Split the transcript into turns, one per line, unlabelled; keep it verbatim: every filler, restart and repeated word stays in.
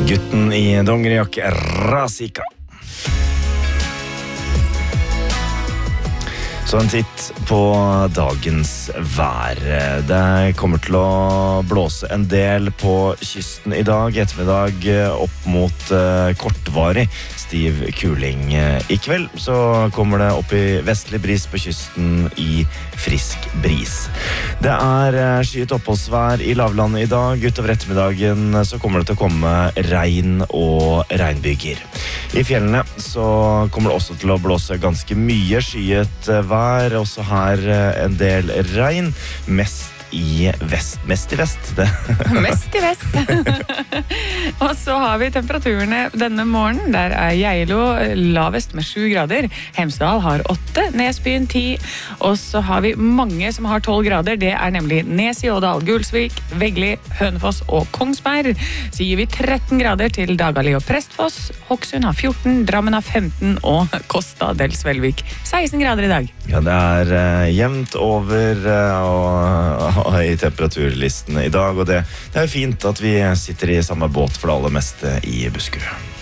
Gutten i dongerijakke Razika. Så en titt på dagens vær. Det kommer til å blåse en del på kysten i dag. I ettermiddag opp mot kortvarig stiv kuling. I kveld så kommer det opp i vestlig bris på kysten i frisk bris. Det er skyet oppholdsvær i lavlandet i dag. Utover ettermiddagen så kommer det til å komme regn og regnbyger. I fjellene så kommer det også til å blåse ganske mye skyet vær, også her en del regn, mest i vest. Mest i vest. Det.
Mest i vest. Og så har vi temperaturene denne morgenen. Der er Geilo lavest med sju grader. Hemsedal har åtte, Nesbyen ti. Og så har vi mange som har tolv grader. Det er nemlig Nes i Ådal, Gulsvik, Vegli, Hønefoss og Kongsberg. Så gir vi tretten grader til Dagali og Prestfoss. Hokksund har fjorten, Drammen har femten og Kosta del Svelvik seksten grader i dag.
Ja, det er uh, jevnt over uh, og, og i temperaturlistene i dag, og det, det er jo fint at vi sitter i samme båt for det aller meste i Buskerud.